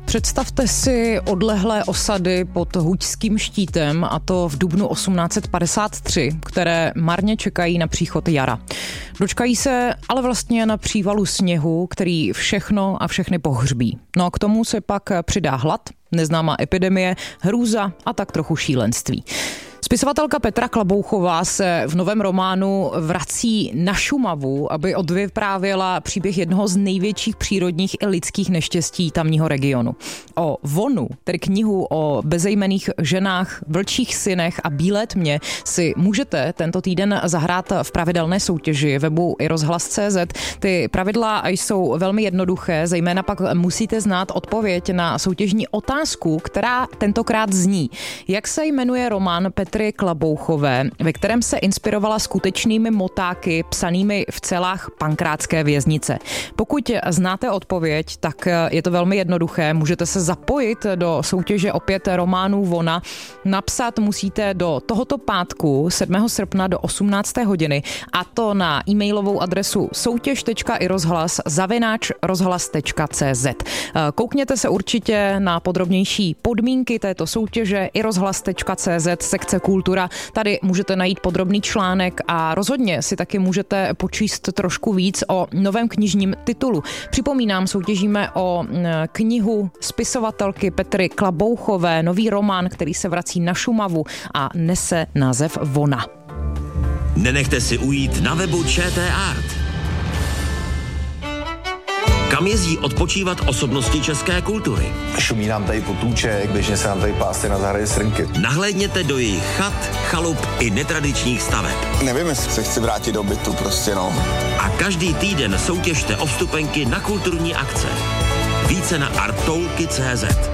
Představte si odlehlé osady pod Huďským štítem, a to v dubnu 1853, které marně čekají na příchod jara. Dočkají se ale vlastně na přívalu sněhu, který všechno a všechny pohřbí. No a k tomu se pak přidá hlad, neznámá epidemie, hrůza a tak trochu šílenství. Spisovatelka Petra Klabouchová se v novém románu vrací na Šumavu, aby odvyprávěla příběh jednoho z největších přírodních i lidských neštěstí tamního regionu. O Vonu, tedy knihu o bezejmenných ženách, vlčích synech a bílé tmě, si můžete tento týden zahrát v pravidelné soutěži webu iRozhlas.cz. Ty pravidla jsou velmi jednoduché, zejména pak musíte znát odpověď na soutěžní otázku, která tentokrát zní: jak se jmenuje román Petry Klabouchové, ve kterém se inspirovala skutečnými motáky psanými v celách pankrátské věznice. Pokud znáte odpověď, tak je to velmi jednoduché. Můžete se zapojit do soutěže opět románů Vona. Napsat musíte do tohoto pátku 7. srpna do 18. hodiny, a to na e-mailovou adresu soutěž.irozhlas@rozhlas.cz. Koukněte se určitě na podrobnější podmínky této soutěže irozhlas.cz, sekce Kultura. Tady můžete najít podrobný článek a rozhodně si taky můžete počíst trošku víc o novém knižním titulu. Připomínám, soutěžíme o knihu spisovatelky Petry Klabouchové, nový román, který se vrací na Šumavu a nese název Vona. Nenechte si ujít na webu ČT Art. Kam jezdí odpočívat osobnosti české kultury? Šumí nám tady potůček, běžně se nám tady pásty na zahradě srnky. Nahlédněte do jejich chat, chalup i netradičních staveb. Nevím, jestli se chci vrátit do bytu, prostě no. A každý týden soutěžte o vstupenky na kulturní akce. Více na arttoulky.cz.